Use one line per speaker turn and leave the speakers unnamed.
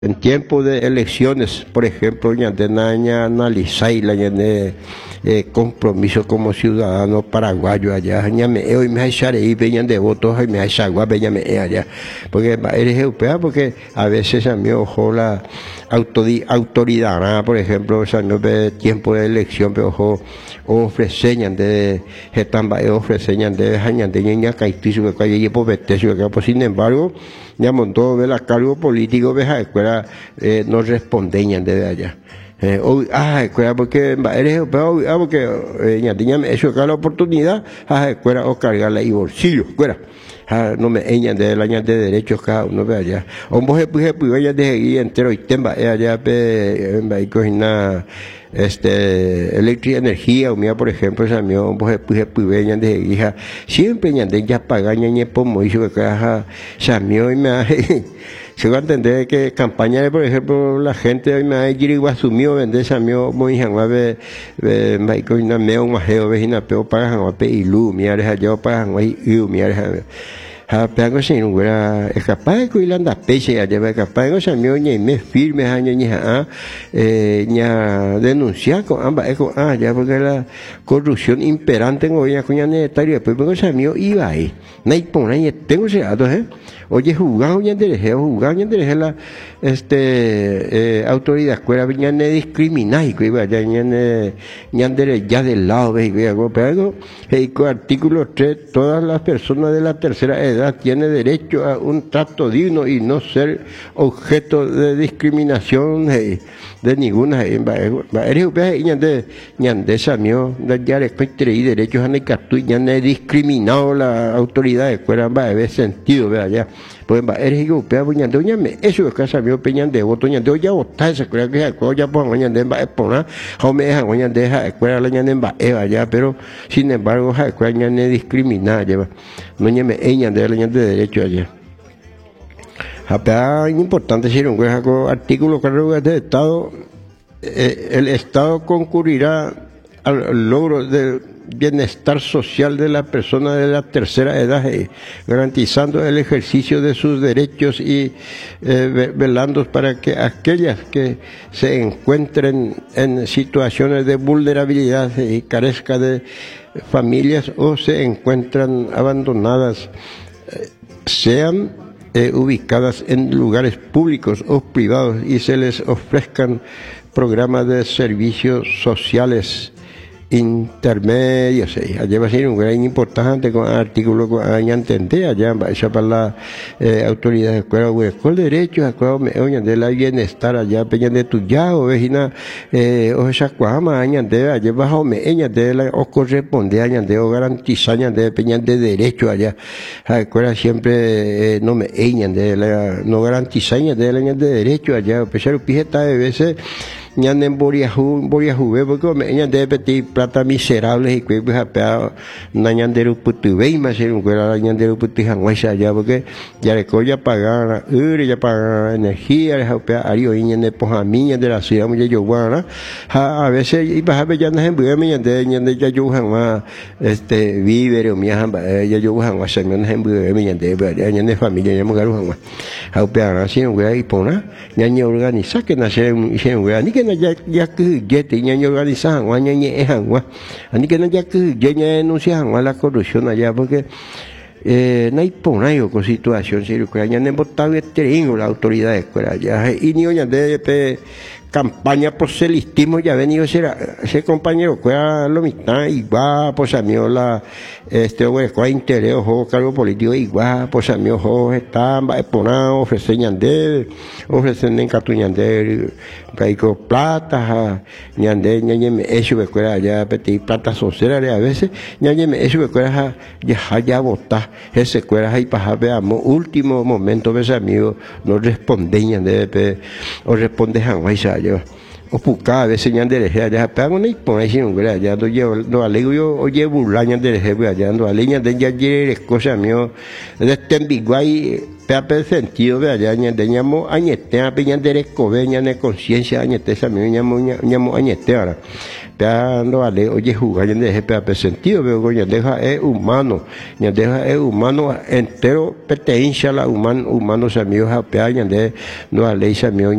En tiempo de elecciones, por ejemplo, ya analizar la compromiso como ciudadano paraguayo allá, ya me hoy me hay venían de votos y me hay sagua me allá, porque eres europea, porque a veces a mí ojo la autoridad, por ejemplo, de tiempo de elección, pero ojo ofrecen de ofrecen de niña caitizo que hay por vetecio que pues sin embargo ya montó de la cargo político de la escuela no respondían desde allá. Escuela porque eres europeo, porque ya tenían eso la oportunidad, escuela o cargarla y bolsillo, escuela. No me eñan de la de derechos cada uno de allá. Vos se puede de seguir entero y temba allá en cocina electricidad energía o mía por ejemplo esa mío vos se puede de hija siempre ñan de ya pagaña ñe pomo hizo que caja esa mío y me se va a entender que campaña de por ejemplo la gente hoy me ha ido asumido vender esa mío muy jangua de cocina meo majeo vecina peo para jangua pe ilu mía de allá para jangua y mía de pero si no era capaz de cuidar la pese allá es capaz de que mío ni me firme año ni denunciar con ambas ya porque la corrupción imperante en gobierno con necesario después porque ese mío iba ahí no hay por ahí tengo ese dato oye jugando ya la autoridad escuela ya ne discriminar y que iba ya ya del lado pero el artículo 3 todas las personas de la tercera edad tiene derecho a un trato digno y no ser objeto de discriminación de ninguna ya le construí derechos a ya no he discriminado la autoridad de escuela en ese sentido vea ya pues eres europea doña me eso es casa mío peñan de voto doña ya votar esa escuela que ya pues doña de poner me dejan doña de esa escuela la doña de ya pero sin embargo esa escuela ya no discriminar lleva doña me eñan de la doña de derecho allá es importante decir un artículo de Estado el Estado concurrirá al logro del bienestar social de la persona de la tercera edad, garantizando el ejercicio de sus derechos y velando para que aquellas que se encuentren en situaciones de vulnerabilidad y carezcan de familias o se encuentran abandonadas sean ubicadas en lugares públicos o privados y se les ofrezcan programas de servicios sociales intermedios. Allá va a ser un gran importante con artículo que allá entender allá para la autoridad de escuela de derechos escuela de la bienestar allá peña de tu ya o vecina o esa cuama allá de allá bajo me de la o corresponde allá de o garantizar de peña de derecho allá la escuela siempre no me de la no garantizar de la de derecho allá pesar pijeta de veces ñan en boria juve porque me ñan de pedir plata miserables y que pues apeado ñan de putu ve más ser un cuela ñan de putu janguaisa ya porque ya le coya pagar ya pagar energía les apea ario ñan de pojamiña de la ciudad muy yo guana a veces y baja ya no en buena ñan de ya yo jangua víveres o mi jamba ya yo jangua se me en buena ñan de familia ya mugaru jangua apea así un güey y pona ñan organiza que nace un güey ni que ya que ya tenía organizado guaña ñe jangua ani que no ya que ya denuncia la corrupción allá porque no hay ponayo con situación serio que ya han votado la autoridad de escuela ya y ni oña de campaña proselitismo ya ha venido ese compañero que era lo mismo igual pues a mí la interés o cargo político igual pues a mí están exponados ofrecen en catuñande caico plata ñande ñame eso que era ya pedir plata social a veces ñame eso que era ya votar ese escuela ahí para veamos último momento ves amigo no respondían o responde janguaisa yo opucada a veces ya derecha ya pega una impone si no gra ya no alego yo oye burla ya derecha ya no aleña de ya quiere cosas mío de este ambiguay pe sentido vea ya de llamo añetea peña derecho veña de conciencia añete esa mío llamo añete ahora no ale oye jugar ya de pe sentido veo ya deja es humano entero pertenece a la humano esa mío ya de no ale esa mío